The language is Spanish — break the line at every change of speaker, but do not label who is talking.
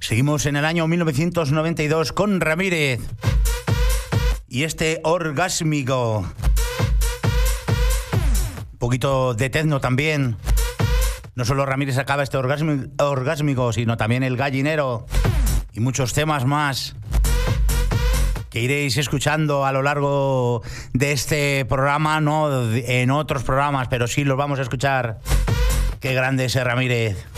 Seguimos en el año 1992 con Ramírez y este Orgásmico. Un poquito de techno también. No solo Ramírez acaba este Orgásmico, sino también El Gallinero y muchos temas más que iréis escuchando a lo largo de este programa, no en otros programas, pero sí los vamos a escuchar. Qué grande ese Ramírez.